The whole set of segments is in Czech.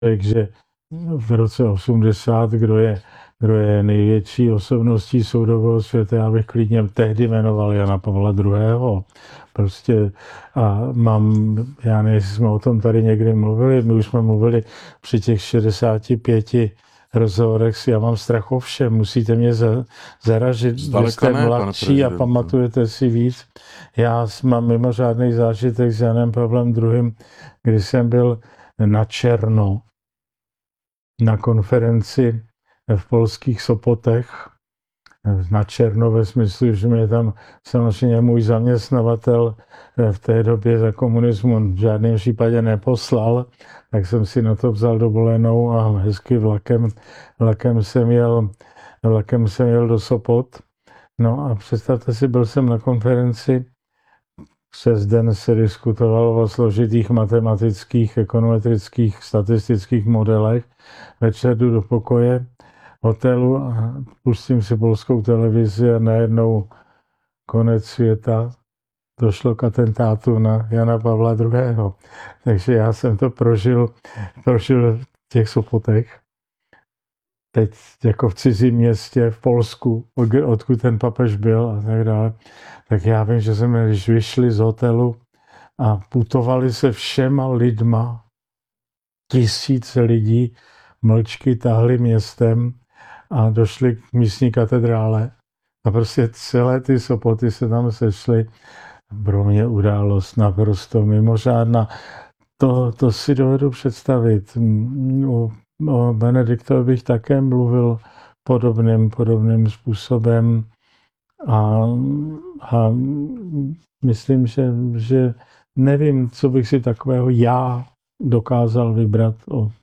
že v roce 80, kdo je největší osobností soudobého světa, já bych klidně tehdy jmenoval Jana Pavla II. Prostě já nevím, jestli jsme o tom tady někdy mluvili, my už jsme mluvili při těch 65 rozhovorech, já mám strach o všem, musíte mě zaražit, vy jste mladší a pamatujete si víc. Já mám mimořádný zážitek s Janem Pavlem II., kdy jsem byl na černo na konferenci v polských Sopotech, na černo ve smyslu, že mě tam samozřejmě můj zaměstnavatel v té době za komunismu v žádném případě neposlal, tak jsem si na to vzal dovolenou a hezky vlakem jsem jel do Sopot. No a představte si, byl jsem na konferenci, přes den se diskutovalo o složitých matematických, ekonometrických, statistických modelech. Večer jdu do pokoje hotelu a pustím si polskou televizi a najednou konec světa. Došlo k atentátu na Jana Pavla II. Takže já jsem to prožil v těch Sopotech. Teď jako v cizím městě v Polsku, odkud ten papež byl a tak dále. Tak já vím, že jsme, když vyšli z hotelu a putovali se všema lidma, tisíce lidí, mlčky tahli městem a došli k místní katedrále. A prostě celé ty Sopoty se tam sešly. Pro mě událost naprosto mimořádná. To si dovedu představit. O Benediktovi bych také mluvil podobným způsobem a myslím, že nevím, co bych si takového já dokázal vybrat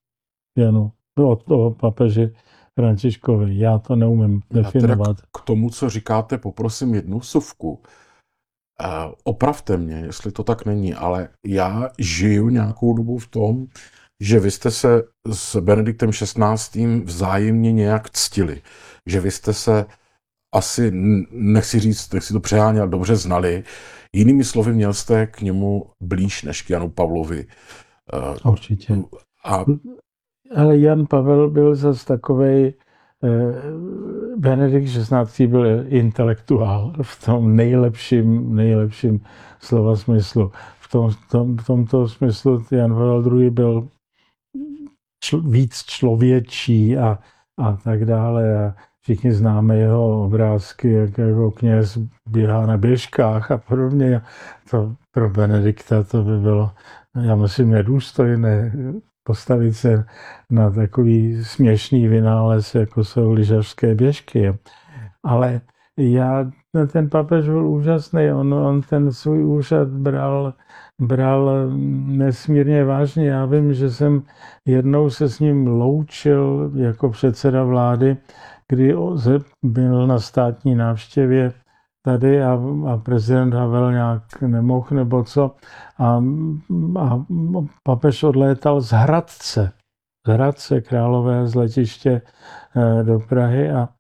o papeži Františkovi. Já to neumím definovat. K tomu, co říkáte, poprosím jednu vsuvku. Opravte mě, jestli to tak není, ale já žiju nějakou dobu v tom, že vy jste se s Benediktem XVI. Vzájemně nějak ctili. Že vy jste se asi, nechci to přehánět, dobře znali. Jinými slovy, měl jste k němu blíž než k Janu Pavlovi. Určitě. Ale Jan Pavel byl zase takovej, Benedikt XVI. Byl intelektuál v tom nejlepším slova smyslu. V tomto smyslu Jan Pavel II. Byl víc člověčí a tak dále. A všichni známe jeho obrázky, jak jako kněz běhá na běžkách a podobně. To pro Benedikta to by bylo, já myslím, nedůstojné postavit se na takový směšný vynález, jako jsou lyžařské běžky. Ale ten papež byl úžasný, on ten svůj úřad bral nesmírně vážně. Já vím, že jsem jednou se s ním loučil jako předseda vlády, kdy byl na státní návštěvě tady a prezident Havel nějak nemohl nebo co. A papež odlétal z Hradce Králové z letiště do Prahy a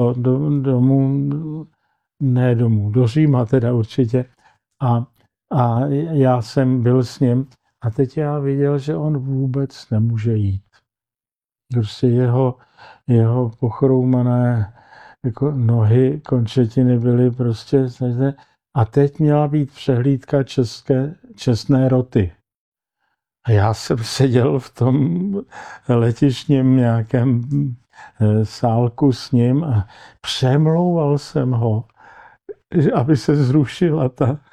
do Říma teda určitě. A já jsem byl s ním a teď já viděl, že on vůbec nemůže jít. Prostě jeho pochroumané jako nohy, končetiny byly prostě. A teď měla být přehlídka čestné roty. A já jsem seděl v tom letišním nějakém sálku s ním a přemlouval jsem ho, aby se zrušila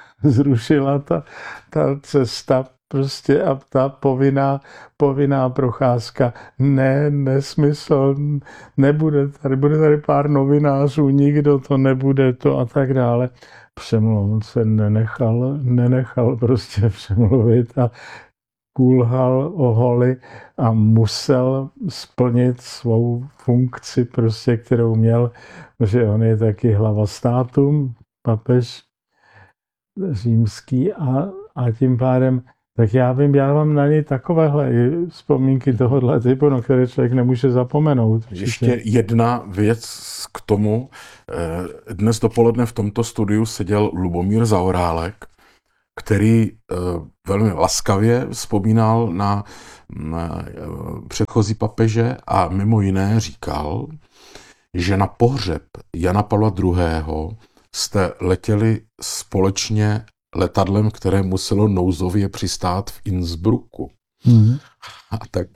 ta cesta prostě a ta povinná procházka. Ne, nesmysl, bude tady pár novinářů, nikdo to nebude to a tak dále. Přemlouval se, nenechal prostě přemluvit a kulhal o holi a musel splnit svou funkci, prostě, kterou měl, že on je taky hlava státu, papež římský a tím pádem, tak já mám na něj takovéhle vzpomínky tohohle typu, na které člověk nemůže zapomenout. Ještě jedna věc k tomu. Dnes dopoledne v tomto studiu seděl Lubomír Zaorálek který velmi laskavě vzpomínal na předchozí papeže a mimo jiné říkal, že na pohřeb Jana Pavla II. Jste letěli společně letadlem, které muselo nouzově přistát v Innsbrucku. A tak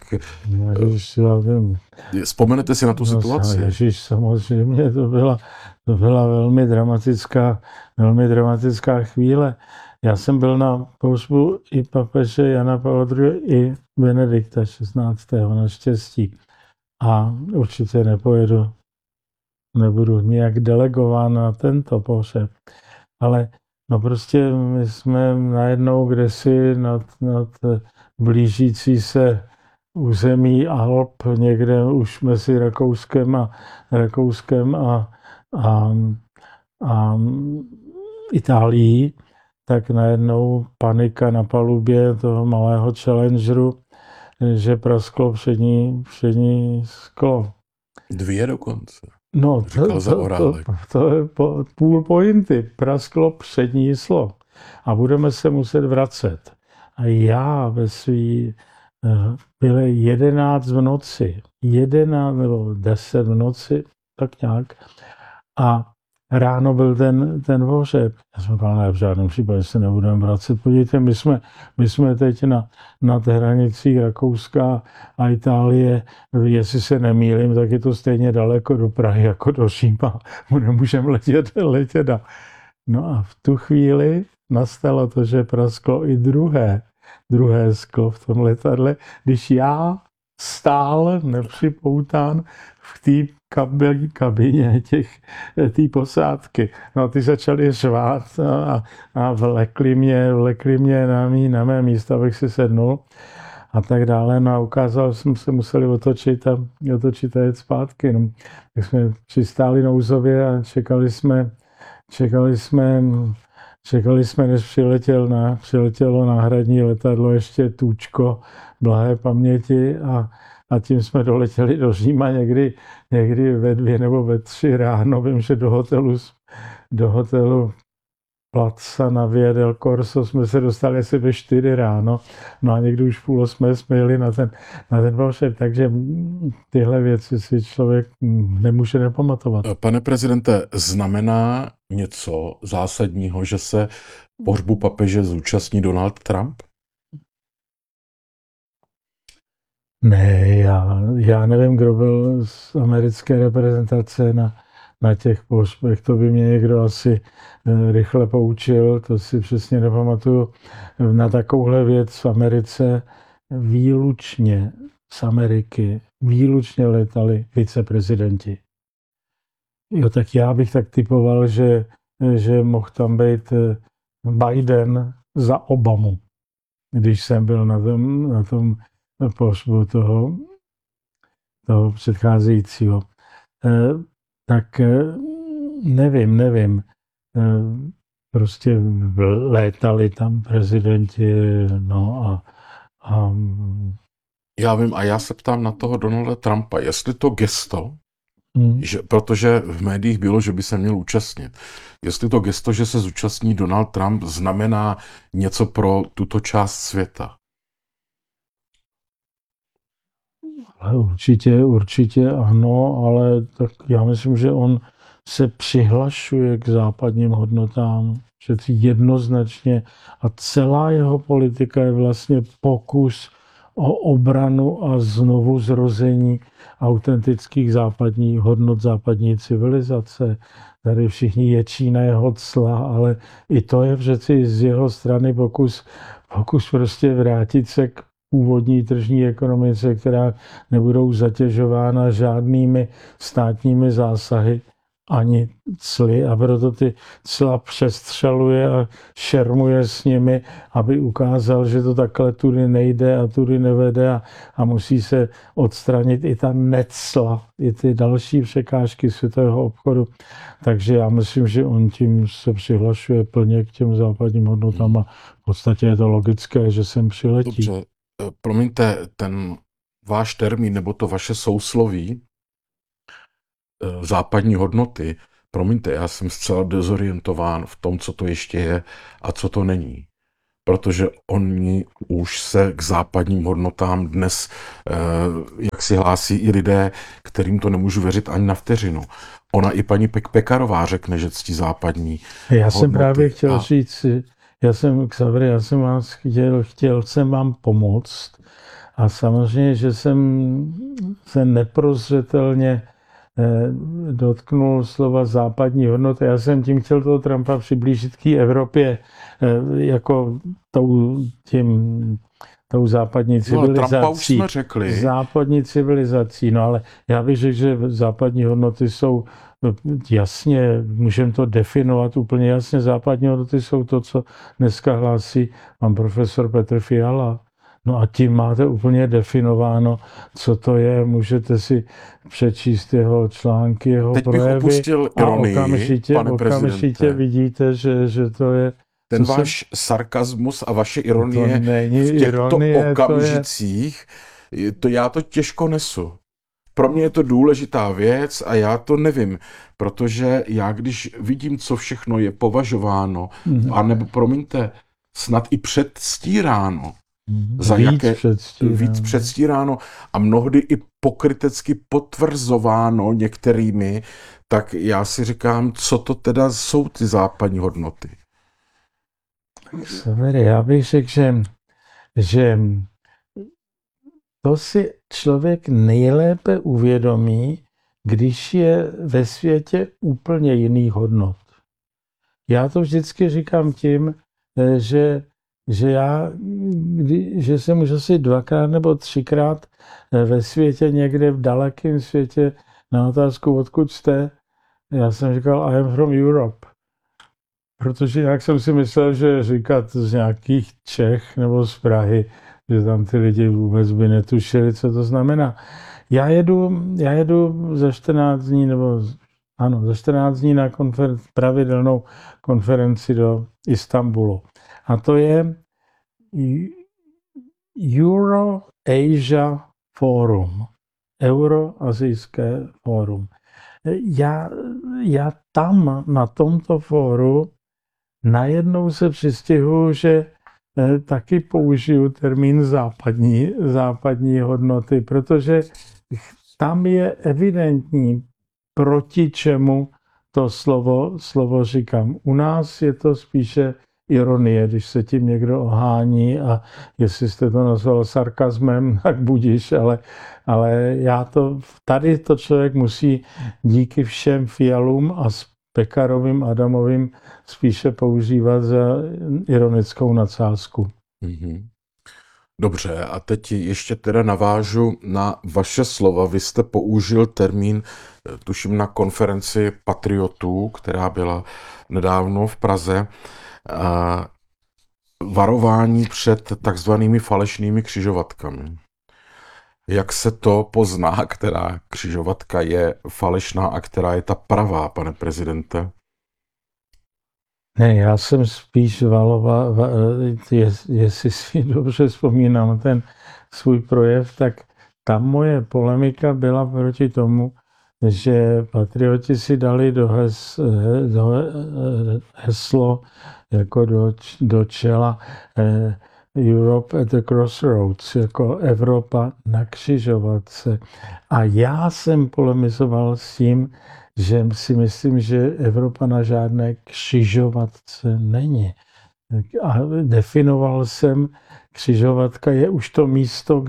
vzpomenete si na tu situaci? Ježíš, samozřejmě, to byla velmi dramatická chvíle. Já jsem byl na pohřbu i papeže Jana Pavla II. I Benedikta XVI. Naštěstí. A určitě nebudu nějak delegován na tento pohřeb. Ale no prostě my jsme najednou kdesi nad blížící se území Alp, někde už mezi Rakouskem a Itálií, tak najednou panika na palubě toho malého Challengeru, že prasklo přední sklo. 2 dokonce. No, to je půl pointy. Prasklo přední sklo. A budeme se muset vracet. A já bylo 11 v noci, 11 nebo 10 v noci, tak nějak. A ráno byl ten pohřeb. Já jsem říkal, ne, v žádném případě se nebudeme vracet. Podívejte, my jsme teď na té hranicích Rakouska a Itálie. Jestli se nemýlím, tak je to stejně daleko do Prahy jako do Říma. Nemůžeme letět. No a v tu chvíli nastalo to, že prasklo i druhé sklo v tom letadle, když já stál nepřipoután v té kabině té posádky. No, ty začali řvát a vlekli mě na mé místo, abych si sednul a tak dále. No a ukázalo, že jsme se museli otočit a jet zpátky. No, tak jsme přistáli nouzově a čekali jsme, než přiletělo náhradní letadlo, ještě Tůčko blahé paměti a tím jsme doletěli do Říma někdy ve 2 nebo ve 3 ráno. Vím, že do hotelu Plaza na Via del Corso jsme se dostali asi ve 4 ráno. No a někdy už v 7:30 jsme jeli na ten pohřeb, takže tyhle věci si člověk nemůže nepamatovat. Pane prezidente, znamená něco zásadního, že se pohřbu papeže zúčastní Donald Trump? Ne, já nevím, kdo byl z americké reprezentace na těch pohřbech, to by mě někdo asi rychle poučil, to si přesně nepamatuju. Na takovouhle věc v Americe výlučně z Ameriky letali viceprezidenti. Jo, tak já bych tak typoval, že mohl tam být Biden za Obamu, když jsem byl na tom pohřbu toho předcházejícího. Tak nevím. Prostě létali tam prezidenti, no a Já vím, a já se ptám na toho Donalda Trumpa, jestli to gesto, protože v médiích bylo, že by se měl účastnit, jestli to gesto, že se zúčastní Donald Trump, znamená něco pro tuto část světa. Určitě ano, ale tak já myslím, že on se přihlašuje k západním hodnotám, že jednoznačně a celá jeho politika je vlastně pokus o obranu a znovu zrození autentických západních hodnot západní civilizace. Tady všichni ječí na jeho cla, ale i to je přeci z jeho strany pokus prostě vrátit se k původní tržní ekonomice, která nebudou zatěžována žádnými státními zásahy ani cly, a proto ty cla přestřeluje a šermuje s nimi, aby ukázal, že to takhle tudy nejde a tudy nevede a musí se odstranit i ta necla, i ty další překážky světového obchodu. Takže já myslím, že on tím se přihlašuje plně k těm západním hodnotám a v podstatě je to logické, že sem přiletí. Dobře, promiňte, ten váš termín nebo to vaše sousloví západní hodnoty, promiňte, já jsem zcela dezorientován v tom, co to ještě je a co to není. protože oni už se k západním hodnotám dnes, jak si hlásí i lidé, kterým to nemůžu věřit ani na vteřinu. Ona i paní Pekarová řekne, že ctí západní Já jsem hodnoty. právě chtěl říct, já chtěl jsem vám pomoct a samozřejmě, že jsem se neprozřetelně dotknul slova západní hodnoty. Já jsem tím chtěl toho Trumpa přiblížit k Evropě jako tou západní civilizací. Trumpa už jsme řekli. Západní civilizací, no ale já bych řekl, že západní hodnoty jsou jasně, můžeme to definovat úplně jasně. Západní hodnoty jsou to, co dneska hlásí pan profesor Petr Fiala. No a tím máte úplně definováno, co to je. Můžete si přečíst jeho články, jeho Teď projevy. Teď bych opustil ironii, okamžitě vidíte, že to je... Ten váš sarkazmus a vaše ironie v těchto okamžicích, já to těžko nesu. Pro mě je to důležitá věc a já to nevím, protože já když vidím, co všechno je považováno, anebo promiňte, snad i předstíráno, víc předstíráno a mnohdy i pokrytecky potvrzováno některými, tak já si říkám, co to teda jsou ty západní hodnoty. Já bych řekl, že to si člověk nejlépe uvědomí, když je ve světě úplně jiných hodnot. Já to vždycky říkám tím, že jsem už asi 2krát nebo 3krát ve světě, někde v dalekém světě, na otázku, odkud jste, já jsem říkal, I am from Europe. Protože jak jsem si myslel, že říkat z nějakých Čech nebo z Prahy, že tam ty lidi vůbec by netušili, co to znamená. Já jedu za 14 dní, za 14 dní na pravidelnou konferenci do Istanbulu. A to je Euro-Asia Forum. Euroazijské fórum. Já tam na tomto fóru najednou se přistihuji, že taky použiju termín západní hodnoty, protože tam je evidentní, proti čemu to slovo říkám. U nás je to spíše ironie, když se tím někdo ohání a jestli jste to nazval sarkazmem, tak budiš, ale tady to člověk musí díky všem Fialům a Pekarovým, Adamovým spíše používat za ironickou nadsázku. Dobře, a teď ještě teda navážu na vaše slova. Vy jste použil termín, tuším na konferenci patriotů, která byla nedávno v Praze, varování před takzvanými falešnými křižovatkami. Jak se to pozná, která křižovatka je falešná a která je ta pravá, pane prezidente? Ne, já jsem spíš jestli si dobře vzpomínám ten svůj projev, tak tam moje polemika byla proti tomu, že patrioti si dali do heslo jako do čela Europe at the Crossroads, jako Evropa na křižovatce. A já jsem polemizoval s tím, že si myslím, že Evropa na žádné křižovatce není. A definoval jsem, křižovatka je už to místo,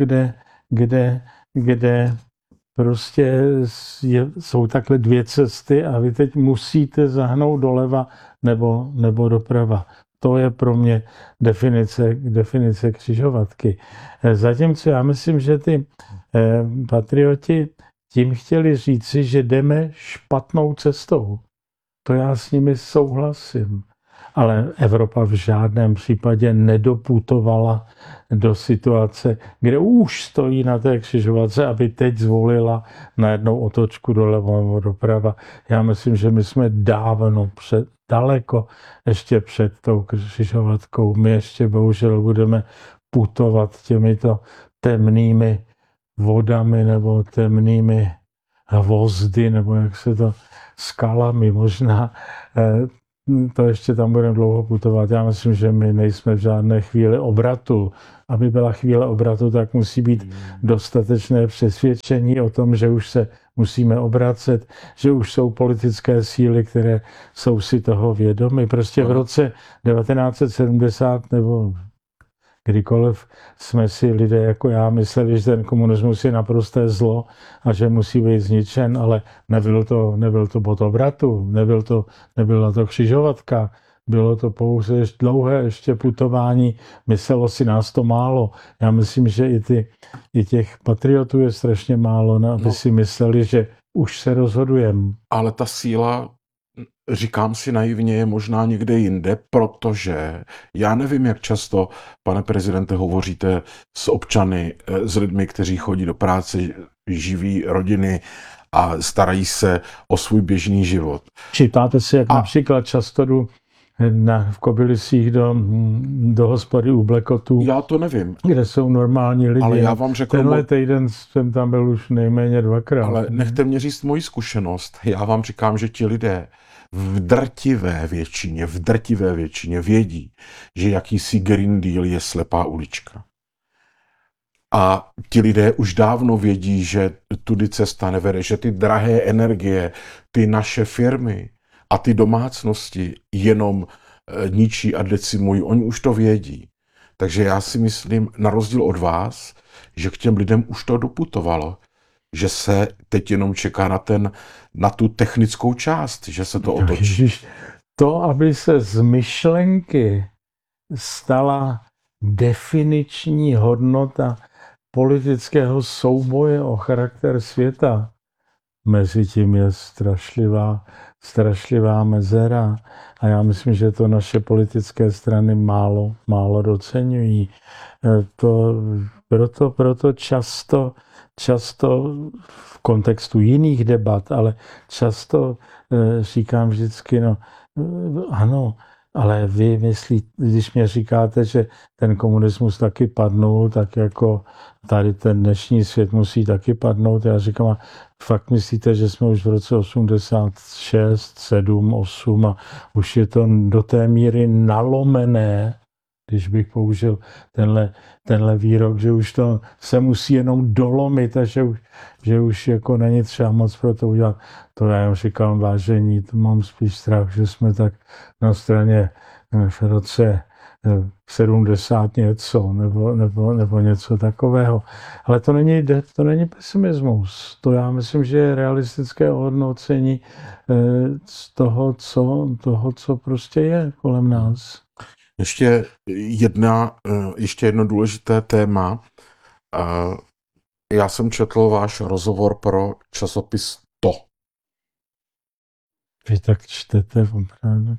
kde prostě jsou takhle dvě cesty a vy teď musíte zahnout doleva nebo doprava. To je pro mě definice křižovatky. Zatímco já myslím, že ty patrioti tím chtěli říci, že jdeme špatnou cestou. To já s nimi souhlasím. Ale Evropa v žádném případě nedoputovala do situace, kde už stojí na té křižovatce, aby teď zvolila najednou otočku doleva nebo doprava. Já myslím, že my jsme dávno daleko ještě před tou křižovatkou. My ještě bohužel budeme putovat těmito temnými vodami nebo temnými hvozdy, nebo jak se to skalami možná. to ještě tam budeme dlouho putovat. Já myslím, že my nejsme v žádné chvíli obratu. Aby byla chvíle obratu, tak musí být dostatečné přesvědčení o tom, že už se musíme obracet, že už jsou politické síly, které jsou si toho vědomy. Prostě v roce 1970 nebo kdykoliv jsme si lidé jako já mysleli, že ten komunismus je naprosté zlo a že musí být zničen, ale nebyl to bod obratu, nebyla to křižovatka, bylo to pouze dlouhé ještě putování, myslelo si nás to málo. Já myslím, že i těch patriotů je strašně málo, aby si mysleli, že už se rozhodujeme. Ale ta síla, říkám si naivně, je možná někde jinde, protože já nevím, jak často, pane prezidente, hovoříte s občany, s lidmi, kteří chodí do práce, živí rodiny a starají se o svůj běžný život. Ptáte se, jak například často jdu v Kobylisích do hospody u Blackotů. Já to nevím. Kde jsou normální lidi. Ale já vám řeknu... Tenhle týden jsem tam byl už nejméně 2krát. Ale nechte mě říct moji zkušenost. Já vám říkám, že ti lidé v drtivé většině vědí, že jakýsi Green Deal je slepá ulička. A ti lidé už dávno vědí, že tudy cesta nevede, že ty drahé energie, ty naše firmy a ty domácnosti jenom ničí a decimují. Oni už to vědí. Takže já si myslím, na rozdíl od vás, že k těm lidem už to doputovalo. Že se teď jenom čeká na tu technickou část, že se to otočí. To, aby se z myšlenky stala definiční hodnota politického souboje o charakter světa, mezi tím je strašlivá mezera. A já myslím, že to naše politické strany málo doceňují. Proto často v kontextu jiných debat, ale často říkám vždycky, ano, ale vy myslíte, když mě říkáte, že ten komunismus taky padnul, tak jako tady ten dnešní svět musí taky padnout. Já říkám, a fakt myslíte, že jsme už v roce 86, 7, 8 a už je to do té míry nalomené, když bych použil tenhle výrok, že už to se musí jenom dolomit a že už jako není třeba moc pro to udělat. To já jim říkám, vážení, to mám spíš strach, že jsme tak na straně v roce 70 něco nebo něco takového. Ale to není pesimismus. To já myslím, že je realistické hodnocení z toho, co prostě je kolem nás. Ještě jedno důležité téma. Já jsem četl váš rozhovor pro časopis To. Vy tak čtete opravdu.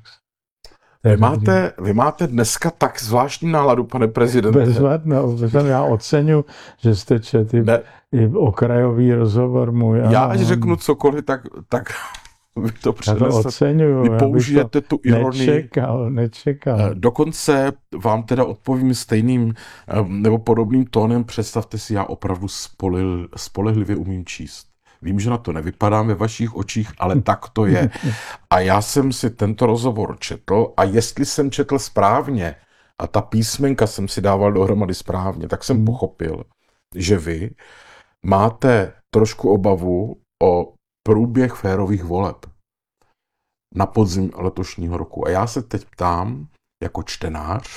Vy máte dneska tak zvláštní náladu, pane prezidente. Bezvadno. Já oceňuji, že jste četl i okrajový rozhovor můj. Já až řeknu cokoliv, tak vy to přinesete. Vy použijete tu ironii. Nečekal. Dokonce vám teda odpovím stejným nebo podobným tónem. Představte si, já opravdu spolehlivě umím číst. Vím, že na to nevypadám ve vašich očích, ale tak to je. A já jsem si tento rozhovor četl a jestli jsem četl správně a ta písmenka jsem si dával dohromady správně, tak jsem pochopil, že vy máte trošku obavu o průběh férových voleb na podzim letošního roku. A já se teď ptám, jako čtenář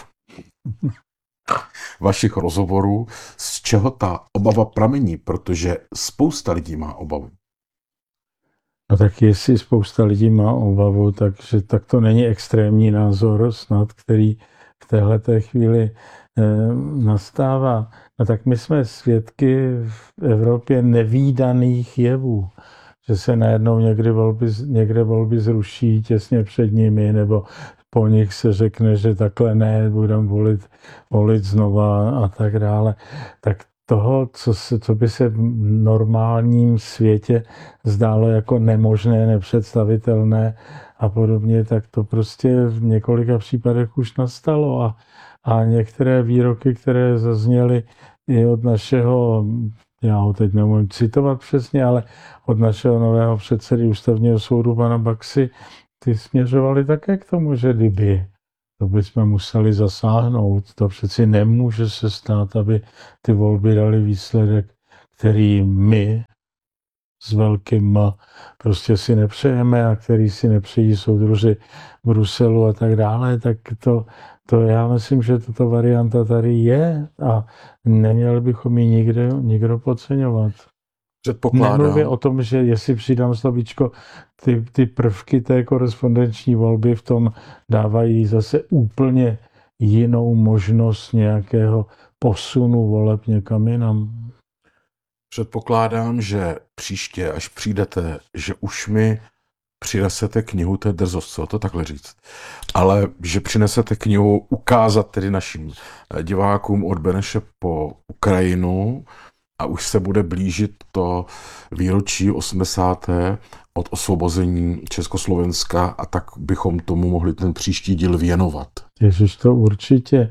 vašich rozhovorů, z čeho ta obava pramení, protože spousta lidí má obavu. No tak jestli spousta lidí má obavu, tak to není extrémní názor snad, který v téhleté chvíli nastává. No tak my jsme svědky v Evropě nevídaných jevů, že se najednou někde volby zruší těsně před nimi, nebo po nich se řekne, že takhle ne, budeme volit znova a tak dále. Tak toho, co by se v normálním světě zdálo jako nemožné, nepředstavitelné a podobně, tak to prostě v několika případech už nastalo. A některé výroky, které zazněly i od našeho, já ho teď nemůžu citovat přesně, ale od našeho nového předsedy ústavního soudu, pana Baxy, ty směřovaly také k tomu, že kdyby, to bychom museli zasáhnout. To přeci nemůže se stát, aby ty volby dali výsledek, který my s velkým prostě si nepřejeme a který si nepřejí soudruži v Bruselu a tak dále, tak to já myslím, že tato varianta tady je a neměli bychom ji nikdo podceňovat. Nemluvě o tom, že jestli přidám slovíčko, ty prvky té korespondenční volby v tom dávají zase úplně jinou možnost nějakého posunu voleb někam jinam. Předpokládám, že příště, až přijdete, že už mi přinesete knihu, to je drzost, co to takhle říct, ale že přinesete knihu ukázat tedy našim divákům od Beneše po Ukrajinu a už se bude blížit to výročí 80. od osvobození Československa a tak bychom tomu mohli ten příští díl věnovat. Ježiš, to určitě.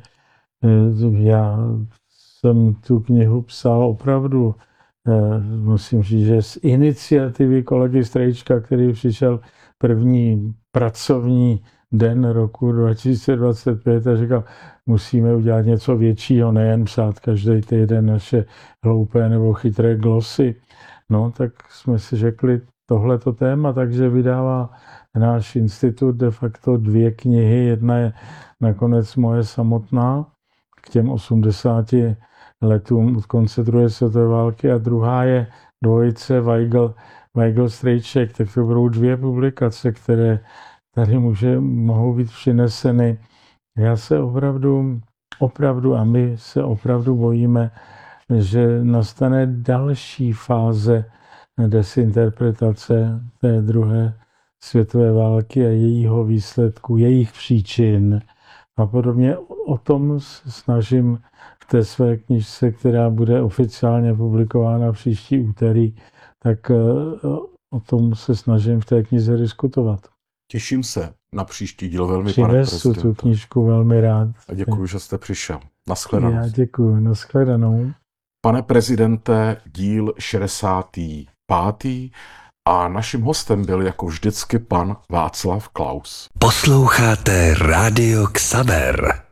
Já jsem tu knihu psal opravdu, musím říct, že z iniciativy kolegy Strejčka, který přišel první pracovní den roku 2025 a říkal, musíme udělat něco většího, nejen psát každý týden naše hloupé nebo chytré glosy. No, tak jsme si řekli tohleto téma, takže vydává náš institut de facto 2 knihy. Jedna je nakonec moje samotná k těm 80 letům od konce druhé světové války a druhá je dvojice Weigl Strejček, tak to budou 2 publikace, které tady mohou být přineseny. Já se opravdu a my se opravdu bojíme, že nastane další fáze desinterpretace té druhé světové války a jejího výsledku, jejich příčin. A podobně o tom se snažím v té své knižce, která bude oficiálně publikována příští úterý, tak o tom se snažím v té knize diskutovat. Těším se na příští díl velmi, pane prezidente. Přinesu tu knížku velmi rád. A děkuji, že jste přišel. Nashledanou. Já děkuji, nashledanou. Pane prezidente, díl 65. A naším hostem byl jako vždycky pan Václav Klaus. Posloucháte Rádio Xaver.